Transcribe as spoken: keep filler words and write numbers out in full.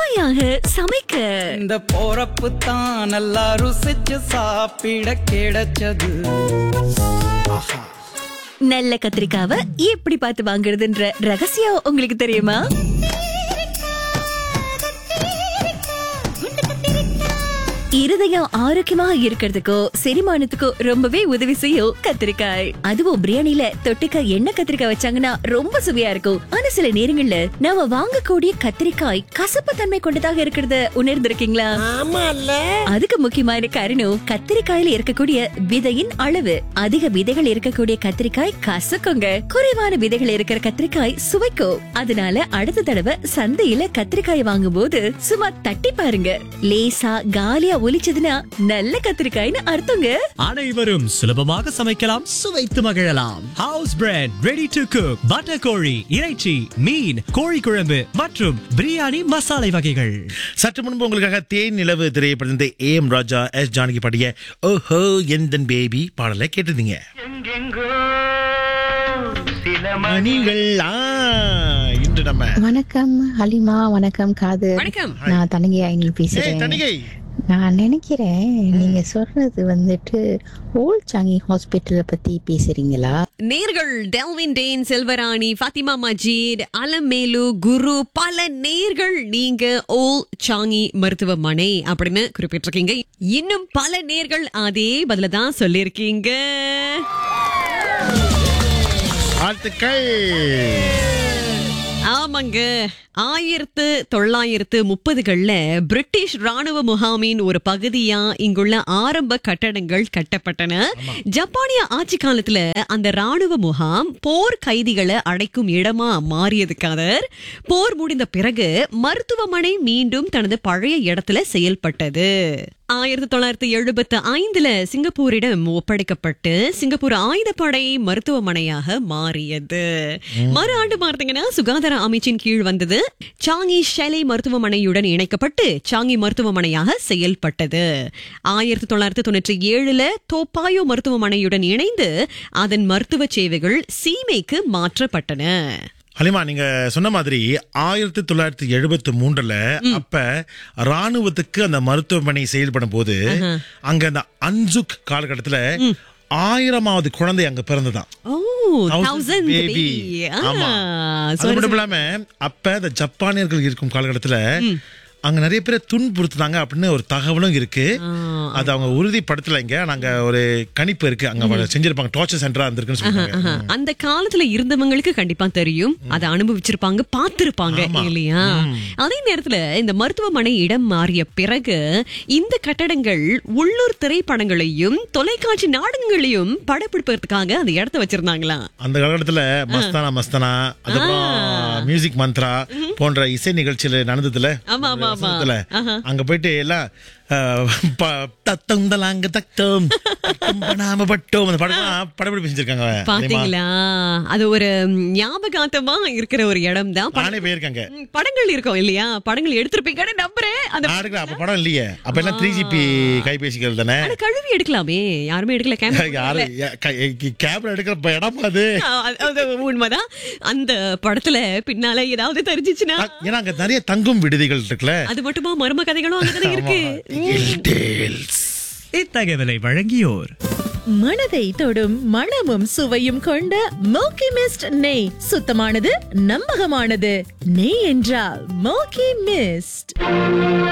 சுவையாக சமைக்க இந்த போறப்பு தான் நல்லா ருசிச்சு சாப்பிட கிடைச்சது. நல்ல கத்திரிக்காவை எப்படி பார்த்து வாங்குறதுன்ற ரகசியம் உங்களுக்கு தெரியுமா? இருதயம் ஆரோக்கியமா இருக்கிறதுக்கோ செரிமானத்துக்கோ ரொம்பவே உதவி செய்யும் கத்திரிக்காய். அதுவும் பிரியாணில தொட்டுக்க எண்ணெய் கத்திரிக்காய் வச்சாங்கன்னா ரொம்ப சுவையா இருக்கும். ஆனா சில நேரங்கள்ல நாம வாங்கக்கூடிய கத்திரிக்காய் கசப்பு தன்மை கொண்டதாக இருக்கிறத உணர்ந்திருக்கீங்களா? அதுக்கு முக்கியமான காரணம் கத்திரிக்காயில இருக்கக்கூடிய விதையின் அளவு. அதிக விதைகள் இருக்கக்கூடிய கத்திரிக்காய் கசக்குங்க, குறைவான விதைகள் இருக்கிற கத்திரிக்காய் சுவைக்கும். அதனால அடுத்த தடவை சந்தையில கத்திரிக்காய் வாங்கும் போது சும்மா தட்டி பாருங்க. லேசா காலியா ஒலிச்சதுன்னா நல்ல கத்திரிக்காய்னு அர்த்தங்க. அனைவரும் சுலபமாக சமைக்கலாம், சுவைத்து மகிழலாம். House bread, ready to cook, butter கோழி, இறைச்சி, மீன், கோழி குழம்பு மற்றும் பிரியாணி மசாலை வகைகள். சற்று முன்பு உங்களுக்காக தேன் நிலவு திரைப்படத்தை A M Raja, S Janaki பாடிய ஓஹோ எந்தன் பேபி பாடலை கேட்டிருந்தீங்க. மணிகள் இன்று நம்ம வணக்கம் ஹலிமா, வணக்கம் காது. வணக்கம். நான் தனகை ஐநி பேசுறேன். தணிகை, நான் நினைக்கிறேன் நீங்க சொல்றது வந்துட்டு ஓல்ட் சாங்கி ஹாஸ்பிட்டலை பத்தி பேசுறீங்களா? நேர்கள் டெல்வின் டேன், செல்வராணி, ஃபாத்திமா மஜீத், அலமேலு, குரு, பல நேர்கள் நீங்க ஓல் சாங்கி மருத்துவமனை அப்படின்னு குறிப்பிட்டிருக்கீங்க. இன்னும் பல நேர்கள் அதே பதில தான் சொல்லிருக்கீங்க. வாழ்த்துக்கள். ஆமாங்க, ஆயிரத்து தொள்ளாயிரத்து முப்பதுகள்ல பிரிட்டிஷ் ராணுவ முகாமின் ஒரு பகுதியா இங்குள்ள ஆரம்ப கட்டடங்கள் கட்டப்பட்டன. ஜப்பானிய ஆட்சி காலத்துல அந்த ராணுவ முகாம் போர் கைதிகளை அடைக்கும் இடமா மாறியதுக்காக போர் முடிந்த பிறகு மருத்துவமனை மீண்டும் தனது பழைய இடத்துல செயல்பட்டது. ஆயிரத்தி தொள்ளாயிரத்தி எழுபத்தி ஐந்துல சிங்கப்பூரிடம் ஒப்படைக்கப்பட்டு சிங்கப்பூர் ஆயுதப்படை மருத்துவமனையாக மாறியது. மறு ஆண்டு பார்த்தீங்கன்னா சுகாதார அமைச்சின் கீழ் வந்தது. சாங்கி ஷெலை மருத்துவமனையுடன் இணைக்கப்பட்டு சாங்கி மருத்துவமனையாக செயல்பட்டது. ஆயிரத்தி தொள்ளாயிரத்தி தொண்ணூற்றி ஏழுல தோப்பாயோ மருத்துவமனையுடன் இணைந்து அதன் மருத்துவ சேவைகள் சீமைக்கு மாற்றப்பட்டன. ஹலிமா, நீங்க சொன்ன மாதிரி ஆயிரத்தி தொள்ளாயிரத்தி எழுபத்தி மூன்றுல அப்ப ராணுவத்துக்கு அந்த மருத்துவமனை செயல்படும் போது அங்க அந்த அன்சுக் காலகட்டத்துல ஆயிரமாவது குழந்தை அங்க பிறந்ததான். அது மட்டும் இல்லாம அப்ப இந்த ஜப்பானியர்கள் இருக்கும் காலகட்டத்துல அங்க நிறைய பேரை துன்புறுத்துனாங்க அப்படின்னு ஒரு தகவலும் இருக்கு. அது அவங்க உறுதிப்படுத்தலைங்க. நாங்க ஒரு கணிப்பு இருக்கு, அங்க செஞ்சிருப்பாங்க, டார்ச்சர் சென்டரா இருந்திருக்குன்னு சொல்றாங்க. அந்த காலத்துல இருந்தவங்களுக்கு கண்டிப்பா தெரியும், அதை அனுபவிச்சிருப்பாங்க, பார்த்திருப்பாங்க இல்லையா? அதே நேரத்துல இந்த மருத்துவமனை இடம் மாறிய பிறகு இந்த கட்டடங்கள் உள்ளூர் திரைப்படங்களையும் தொலைக்காட்சி நாடகங்களையும் படப்பிடிப்பதற்காக அந்த இடத்த வச்சிருந்தாங்களா. அந்த காலகட்டத்துல மஸ்தானா மஸ்தானா, அதுக்கப்புறம் மியூசிக் மந்த்ரா போன்ற இசை நிகழ்ச்சியில நடந்ததுல அங்க போயிட்டு எல்லாம் பாத்தீங்களா? அது ஒரு ஞாபகார்த்தமா இருக்கிற ஒரு இடம் தான். போயிருக்காங்க, படங்கள் இருக்கும் இல்லையா? படங்கள் எடுத்திருப்பீங்கன்னு நம்புறேன். அந்த படம் இல்லையே, அப்ப எல்லாம் த்ரீ ஜிபி கைபேசிகள் தானே, கழுவி எடுக்கலாமே. யாருமே எடுக்கல, கேமரா எடுக்கிற இடம் அது. உண்மைதான். அந்த படத்துல பின்னால ஏதாவது தெரிஞ்சிச்சுன்னா, ஏன்னா அங்க நிறைய தங்கும் விடுதிகள் இருக்குல்ல, அது மட்டுமா மர்ம கதைகளும் அங்கதான் இருக்கு. இத்தகவலை வழங்கியோர் மனதை தொடும் மணமும் சுவையும் கொண்ட மோக்கி மிஸ்ட் நெய். சுத்தமானது, நம்பகமானது. நெய் என்றால் மோக்கி மிஸ்ட்.